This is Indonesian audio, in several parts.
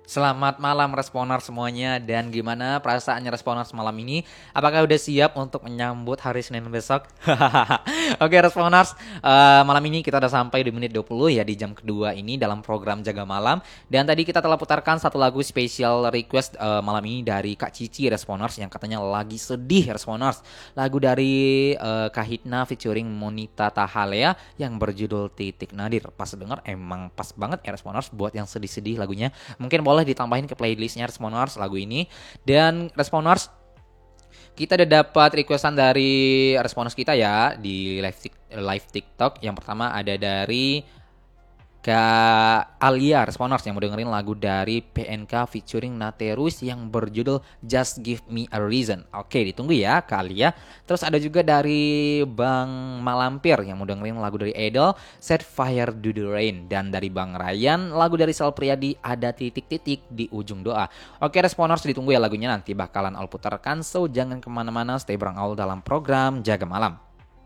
Selamat malam Responers semuanya, dan gimana perasaannya Responers malam ini? Apakah udah siap untuk menyambut hari Senin besok? Oke Responers, malam ini kita udah sampai di menit 20 ya, di jam kedua ini dalam program Jaga Malam. Dan tadi kita telah putarkan satu lagu spesial request malam ini dari Kak Cici Responers, yang katanya lagi sedih Responers. Lagu dari Kak Hitna featuring Monita Tahalea yang berjudul Titik Nadir. Pas denger emang pas banget ya Responers buat yang sedih-sedih lagunya. Mungkin boleh ditambahin ke playlistnya Responers lagu ini. Dan Responers, kita udah dapat requestan dari Responers kita ya di live TikTok. Yang pertama ada dari Kak Alia Responers yang mau dengerin lagu dari PNK featuring Naterus yang berjudul Just Give Me a Reason. Oke, ditunggu ya Kak Alia. Terus ada juga dari Bang Malampir yang mau dengerin lagu dari Edel, Set Fire to the Rain. Dan dari Bang Ryan, lagu dari Sal Priadi, Ada Titik-Titik di Ujung Doa. Oke Responers, ditunggu ya lagunya, nanti bakalan Al putarkan. So jangan kemana-mana, stay bareng Al dalam program Jaga Malam.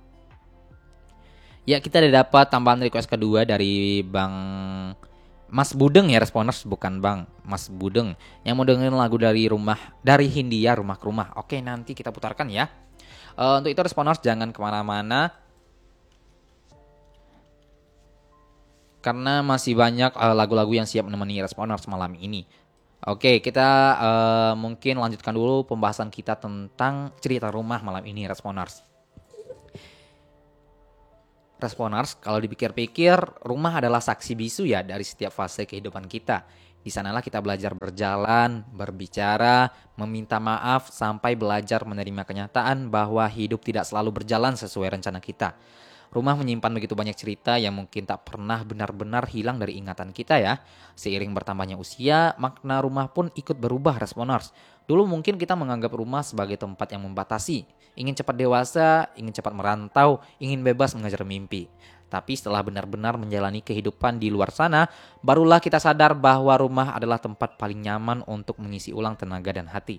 Ya, kita udah dapat tambahan request kedua dari Bang Mas Budeng ya Responers, bukan Bang Mas Budeng, yang mau dengerin lagu dari Hindia, Rumah ke Rumah. Oke, nanti kita putarkan ya. Untuk itu Responers jangan kemana-mana, karena masih banyak lagu-lagu yang siap menemani Responers malam ini. Oke, kita mungkin lanjutkan dulu pembahasan kita tentang cerita rumah malam ini Responers. Responers, kalau dipikir-pikir, rumah adalah saksi bisu ya dari setiap fase kehidupan kita. Di sanalah kita belajar berjalan, berbicara, meminta maaf, sampai belajar menerima kenyataan bahwa hidup tidak selalu berjalan sesuai rencana kita. Rumah menyimpan begitu banyak cerita yang mungkin tak pernah benar-benar hilang dari ingatan kita ya. Seiring bertambahnya usia, makna rumah pun ikut berubah Responers. Dulu mungkin kita menganggap rumah sebagai tempat yang membatasi. Ingin cepat dewasa, ingin cepat merantau, ingin bebas mengejar mimpi. Tapi setelah benar-benar menjalani kehidupan di luar sana, barulah kita sadar bahwa rumah adalah tempat paling nyaman untuk mengisi ulang tenaga dan hati.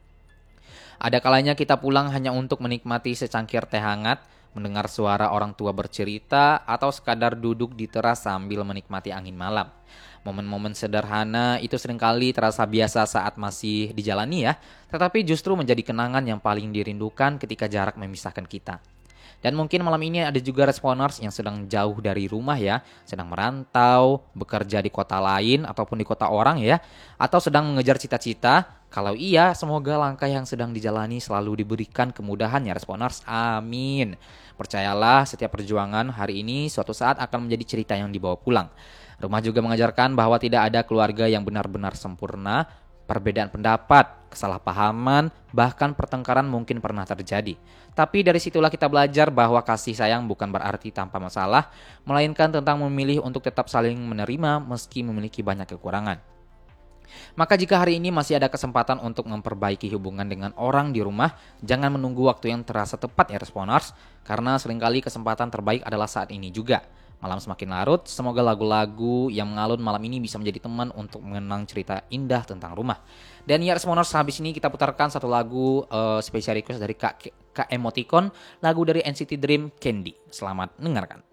Ada kalanya kita pulang hanya untuk menikmati secangkir teh hangat, mendengar suara orang tua bercerita, atau sekadar duduk di teras sambil menikmati angin malam. Momen-momen sederhana itu seringkali terasa biasa saat masih dijalani ya, tetapi justru menjadi kenangan yang paling dirindukan ketika jarak memisahkan kita. Dan mungkin malam ini ada juga Responers yang sedang jauh dari rumah ya, sedang merantau, bekerja di kota lain ataupun di kota orang ya, atau sedang mengejar cita-cita. Kalau iya, semoga langkah yang sedang dijalani selalu diberikan kemudahan ya Responers. Amin. Percayalah, setiap perjuangan hari ini suatu saat akan menjadi cerita yang dibawa pulang. Rumah juga mengajarkan bahwa tidak ada keluarga yang benar-benar sempurna. Perbedaan pendapat, kesalahpahaman, bahkan pertengkaran mungkin pernah terjadi. Tapi dari situlah kita belajar bahwa kasih sayang bukan berarti tanpa masalah, melainkan tentang memilih untuk tetap saling menerima meski memiliki banyak kekurangan. Maka jika hari ini masih ada kesempatan untuk memperbaiki hubungan dengan orang di rumah, jangan menunggu waktu yang terasa tepat ya Responers, karena seringkali kesempatan terbaik adalah saat ini juga. Malam semakin larut, semoga lagu-lagu yang mengalun malam ini bisa menjadi teman untuk mengenang cerita indah tentang rumah. Dan ya Responers, habis ini kita putarkan satu lagu spesial request dari Kak Emoticon, lagu dari NCT Dream, Candy. Selamat mendengarkan.